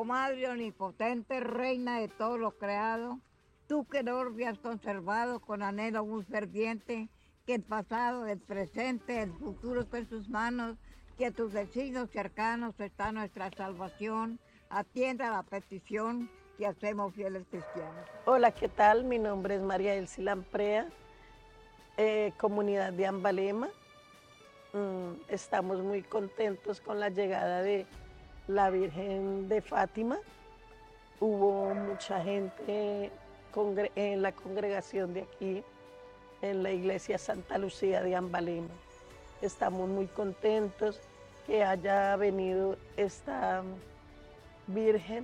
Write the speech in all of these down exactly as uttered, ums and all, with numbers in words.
Oh Madre omnipotente, Reina de todo lo creado, tú que no has conservado con anhelo muy ferviente, que el pasado, el presente, el futuro está en tus manos, que a tus vecinos cercanos está nuestra salvación, atienda la petición que hacemos fieles cristianos. Hola, ¿qué tal? Mi nombre es María Elsie Lamprea, eh, comunidad de Ambalema. Mm, estamos muy contentos con la llegada de la Virgen de Fátima. Hubo mucha gente en la congregación de aquí, en la iglesia Santa Lucía de Ambalema. Estamos muy contentos que haya venido esta Virgen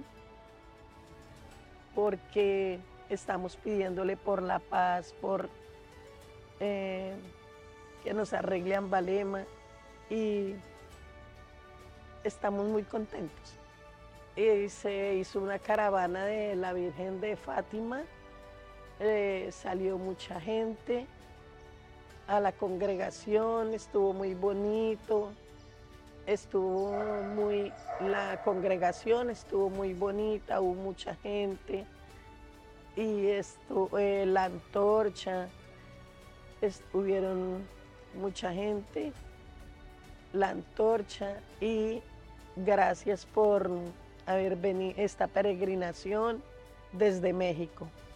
porque estamos pidiéndole por la paz, por eh, que nos arregle Ambalema y estamos muy contentos. Y se hizo una caravana de la Virgen de Fátima, eh, salió mucha gente a la congregación, estuvo muy bonito, estuvo muy, la congregación estuvo muy bonita, hubo mucha gente y estuvo eh, la antorcha, estuvieron mucha gente, la antorcha y gracias por haber venido esta peregrinación desde México.